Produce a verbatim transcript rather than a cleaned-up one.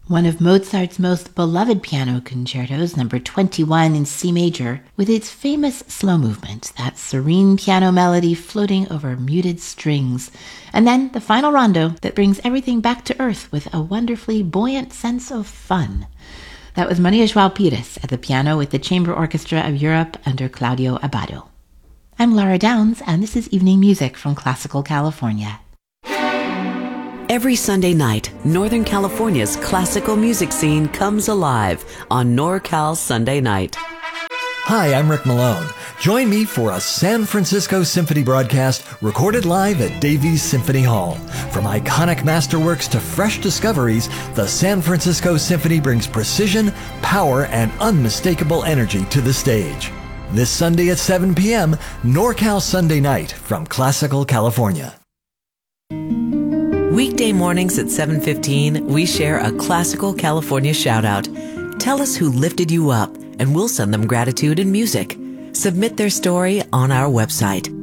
one of Mozart's most beloved piano concertos, number twenty-one in C major, with its famous slow movement, that serene piano melody floating over muted strings, and then the final rondo that brings everything back to earth with a wonderfully buoyant sense of fun. That was Maria João Pires at the piano with the Chamber Orchestra of Europe under Claudio Abbado. I'm Laura Downs, and this is Evening Music from Classical California. Every Sunday night, Northern California's classical music scene comes alive on NorCal Sunday Night. Hi, I'm Rick Malone. Join me for a San Francisco Symphony broadcast recorded live at Davies Symphony Hall. From iconic masterworks to fresh discoveries, the San Francisco Symphony brings precision, power, and unmistakable energy to the stage. This Sunday at seven p.m., NorCal Sunday Night from Classical California. Weekday mornings at seven fifteen, we share a Classical California shout-out. Tell us who lifted you up, and we'll send them gratitude in music. Submit their story on our website.